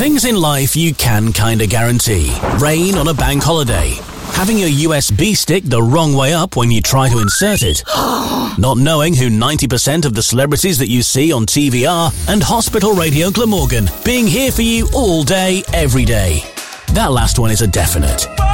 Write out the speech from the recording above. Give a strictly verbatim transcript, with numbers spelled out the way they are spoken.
Things in life you can kinda guarantee. Rain on a bank holiday. Having your U S B stick the wrong way up when you try to insert it. Not knowing who ninety percent of the celebrities that you see on T V are. And Hospital Radio Glamorgan being here for you all day, every day. That last one is a definite.